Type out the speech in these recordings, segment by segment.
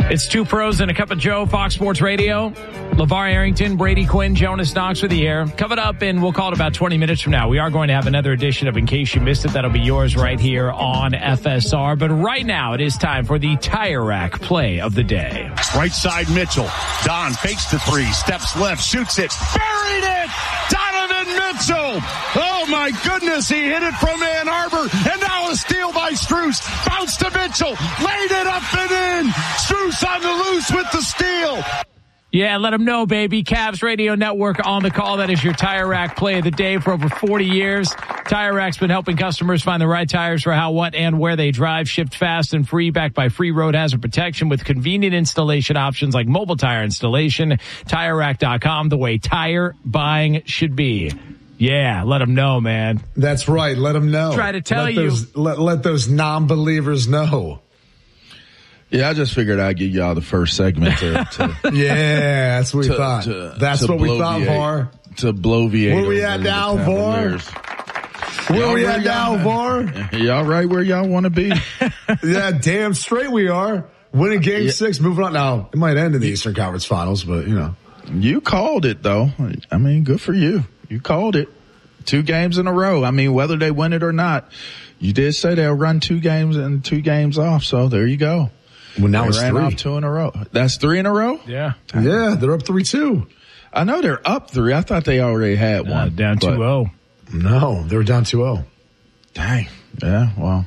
It's Two Pros and a Cup of Joe, Fox Sports Radio. LeVar Arrington, Brady Quinn, Jonas Knox with the air. Coming up, and we'll call it about 20 minutes from now. We are going to have another edition of In Case You Missed It. That'll be yours right here on FSR. But right now, it is time for the Tire Rack play of the day. Right side, Mitchell. Don fakes the three, steps left, shoots it, buried it! Donovan Mitchell! Oh my goodness, he hit it from Ann Arbor, and now a steal by Strus. Bounce to Mitchell, laid it up and in! Strus on the loose with the steal! Yeah, let them know, baby. Cavs Radio Network on the call. That is your Tire Rack play of the day for over 40 years. Tire Rack's been helping customers find the right tires for how, what, and where they drive. Shipped fast and free, backed by free road hazard protection with convenient installation options like mobile tire installation. TireRack.com, the way tire buying should be. Yeah, let them know, man. That's right. Let them know. Try to tell you. Let those non-believers know. Yeah, I just figured I'd give y'all the first segment to yeah, that's what we thought. That's what we thought, VAR. To bloviate. Where we at now, VAR? Where we at now, VAR? Y'all right where y'all want to be. Yeah, damn straight we are. Winning game 6, moving on. Now, it might end in the Eastern Conference Finals, but, you know. You called it, though. I mean, good for you. You called it. 2 games in a row. I mean, whether they win it or not, you did say they'll run 2 games and 2 games off, so there you go. Well, now it's 3. Off 2 in a row. That's 3 in a row? Yeah. Yeah, they're up 3-2. I know they're up 3. I thought they already had one. Down 2-0. No, they were down 2-0. Dang. Yeah, well.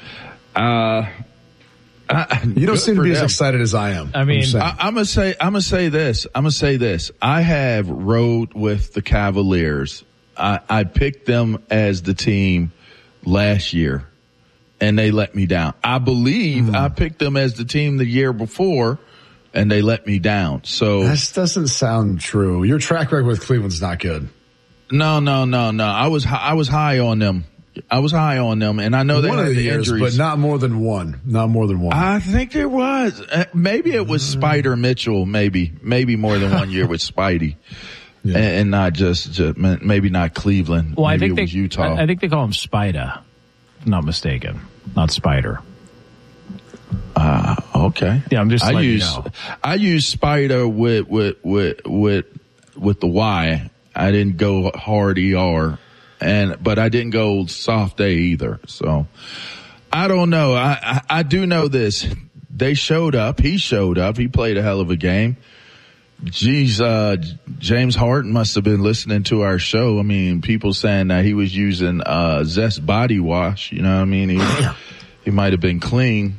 You don't seem to be as excited as I am. I mean, I'm gonna say this. I have rode with the Cavaliers. I picked them as the team last year, and they let me down. I believe I picked them as the team the year before, and they let me down. So this doesn't sound true. Your track record with Cleveland's not good. No. I was high on them. And I know they had the injuries, but not more than one. I think there was. Maybe it was Spider Mitchell. Maybe more than 1 year with Spidey. Yeah. And not just maybe not Cleveland. Well, maybe I think it was Utah. I think they call him Spider. Not mistaken. Not Spider. Okay. Yeah, I'm just letting you know. I use Spider with the Y. I didn't go hard ER, but I didn't go soft A either. So I don't know. I do know this. They showed up. He showed up. He played a hell of a game. Geez, James Harden must have been listening to our show. I mean, people saying that he was using Zest body wash. You know what I mean? He might have been clean.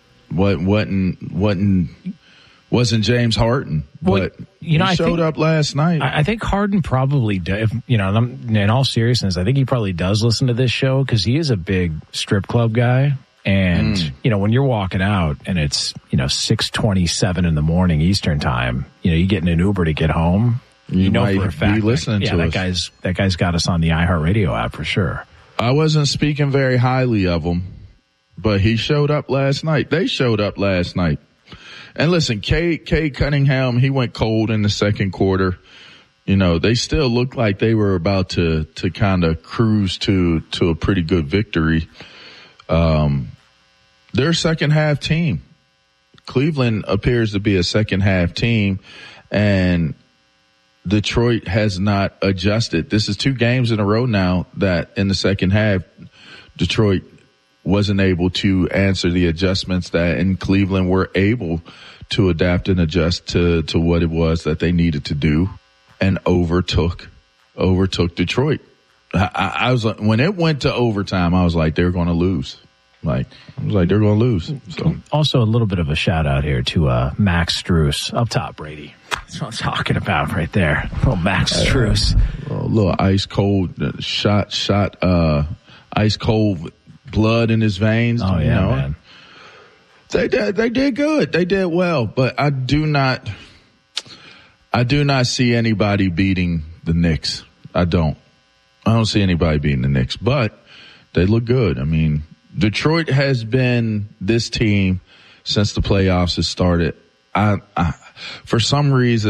Wasn't James Harden, but he showed up last night. I think Harden probably does. In all seriousness, I think he probably does listen to this show because he is a big strip club guy. And, when you're walking out and it's, 6:27 in the morning Eastern time, you get in an Uber to get home. You know for a fact. Be listening to us. That guy's got us on the iHeartRadio app for sure. I wasn't speaking very highly of him, but he showed up last night. They showed up last night. And listen, Cade Cunningham, he went cold in the second quarter. They still looked like they were about to kind of cruise to a pretty good victory. They're a second half team. Cleveland appears to be a second half team, and Detroit has not adjusted. This is 2 games in a row now that in the second half, Detroit wasn't able to answer the adjustments that in Cleveland were able to adapt and adjust to what it was that they needed to do, and overtook Detroit. I was like, when it went to overtime, I was like, they're going to lose. They're going to lose. So. Also, a little bit of a shout out here to Max Strus up top, Brady. That's what I'm talking about right there. Little Max Strus. A little ice cold shot, ice cold blood in his veins. Oh yeah, man. They did good. They did well, but I do not see anybody beating the Knicks. I don't see anybody beating the Knicks, but they look good. I mean, Detroit has been this team since the playoffs has started. For some reason,